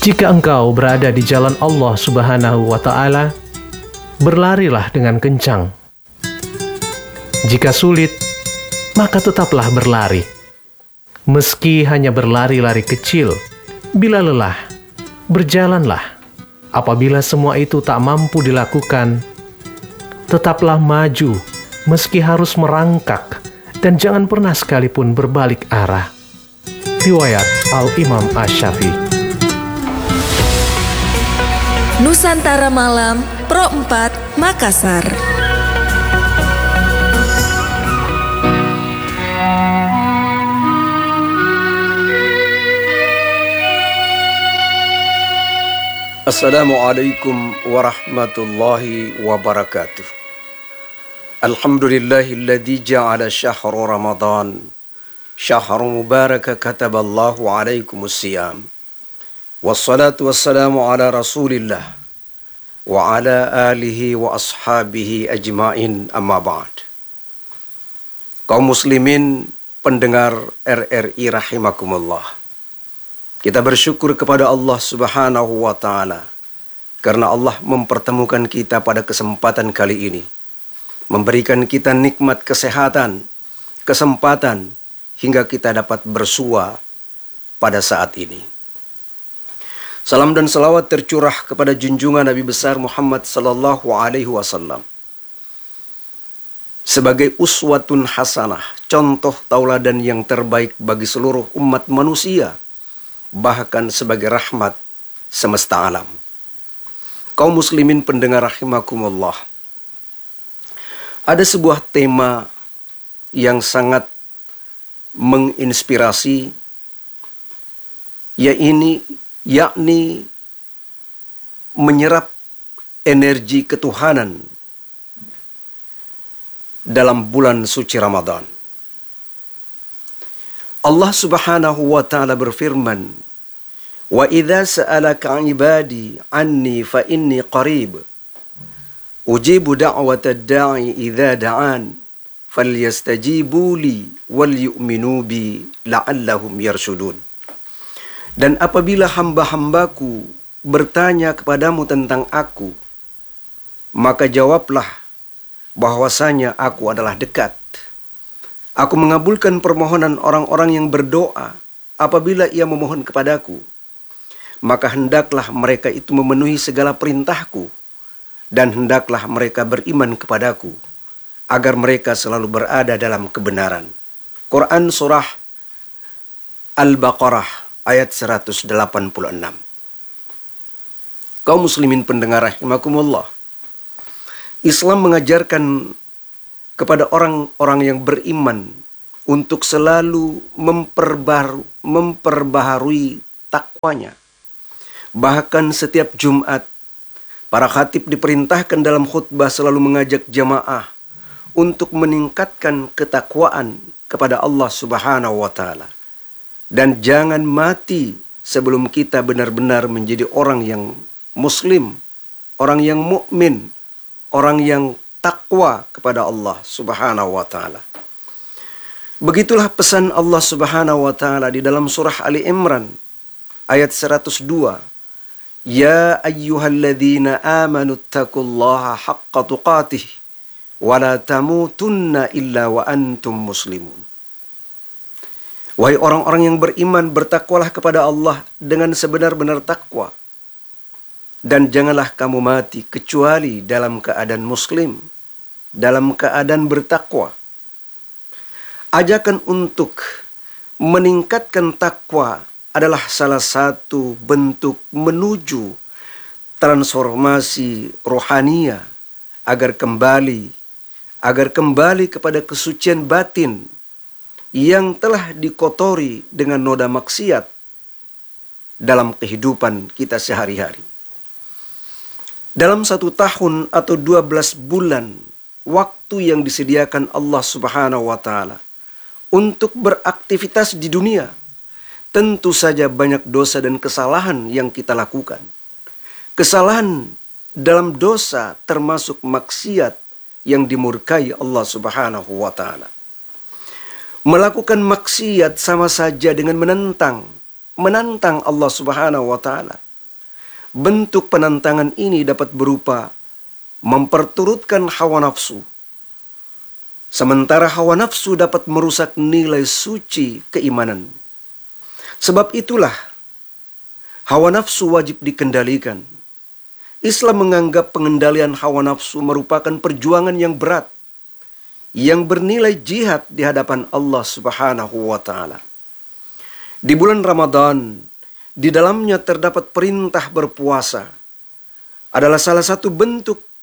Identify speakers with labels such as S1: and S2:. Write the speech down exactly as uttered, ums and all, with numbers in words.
S1: Jika engkau berada di jalan Allah Subhanahu wa Ta'ala, berlarilah dengan kencang. Jika sulit, maka tetaplah berlari. Meski hanya berlari-lari kecil, bila lelah, berjalanlah. Apabila semua itu tak mampu dilakukan, tetaplah maju meski harus merangkak, dan jangan pernah sekalipun berbalik arah. Riwayat Al-Imam Asy-Syafi'i.
S2: Nusantara Malam Pro empat Makassar.
S3: Assalamualaikum warahmatullahi wabarakatuh. Alhamdulillahilladzi ja'ala syahra Ramadan syahran mubaraka kataballahu alaikumus siyam. Wassalatu wassalamu ala Rasulillah wa ala alihi wa ashabihi ajmain, amma ba'd. Kaum muslimin pendengar R R I rahimakumullah. Kita bersyukur kepada Allah Subhanahu wa Ta'ala karena Allah mempertemukan kita pada kesempatan kali ini, memberikan kita nikmat kesehatan, kesempatan hingga kita dapat bersua pada saat ini. Salam dan salawat tercurah kepada junjungan Nabi besar Muhammad sallallahu alaihi wasallam sebagai uswatun hasanah, contoh tauladan yang terbaik bagi seluruh umat manusia, bahkan sebagai rahmat semesta alam. Kaum muslimin pendengar rahimakumullah, ada sebuah tema yang sangat menginspirasi, yaitu yakni menyerap energi ketuhanan dalam bulan suci Ramadan. Allah Subhanahu wa Ta'ala berfirman, "Wa idza sa'alaka 'ibadi 'anni fa inni qarib, ujibu da'watad da'i idza da'an, falyastajibu li wal yu'minu bi la'allahum yarshudun." Dan apabila hamba-hambaku bertanya kepadamu tentang aku, maka jawablah bahwasanya aku adalah dekat. Aku mengabulkan permohonan orang-orang yang berdoa apabila ia memohon kepadaku. Maka hendaklah mereka itu memenuhi segala perintahku, dan hendaklah mereka beriman kepadaku, agar mereka selalu berada dalam kebenaran. Quran Surah Al-Baqarah ayat seratus delapan puluh enam. Kaum muslimin pendengar rahimakumullah, Islam mengajarkan kepada orang-orang yang beriman untuk selalu memperbaru, memperbaharui takwanya. Bahkan setiap Jumat, para khatib diperintahkan dalam khutbah selalu mengajak jamaah untuk meningkatkan ketakwaan kepada Allah Subhanahu wa Ta'ala. Dan jangan mati sebelum kita benar-benar menjadi orang yang muslim, orang yang mukmin, orang yang takwa kepada Allah Subhanahu wa Ta'ala. Begitulah pesan Allah Subhanahu wa Ta'ala di dalam surah Ali Imran ayat seratus dua. Ya ayyuhalladzina amanu taqullaha haqqa tuqatih wa la tamutunna illa wa antum muslimun. Wahai orang-orang yang beriman, bertakwalah kepada Allah dengan sebenar-benar takwa. Dan janganlah kamu mati kecuali dalam keadaan muslim, dalam keadaan bertakwa. Ajakan untuk meningkatkan takwa adalah salah satu bentuk menuju transformasi rohania agar kembali, agar kembali kepada kesucian batin yang telah dikotori dengan noda maksiat dalam kehidupan kita sehari-hari. Dalam satu tahun atau dua belas bulan, waktu yang disediakan Allah Subhanahu wa Ta'ala untuk beraktivitas di dunia, tentu saja banyak dosa dan kesalahan yang kita lakukan. Kesalahan dalam dosa termasuk maksiat yang dimurkai Allah Subhanahu wa Ta'ala. Melakukan maksiat sama saja dengan menentang, menantang Allah Subhanahu wa Ta'ala. bentuk penentangan ini dapat berupa memperturutkan hawa nafsu. Sementara hawa nafsu dapat merusak nilai suci keimanan. Sebab itulah hawa nafsu wajib dikendalikan. Islam menganggap pengendalian hawa nafsu merupakan perjuangan yang berat, yang bernilai jihad di hadapan Allah Subhanahu wa Ta'ala. Di bulan Ramadan, di dalamnya terdapat perintah berpuasa, adalah salah satu bentuk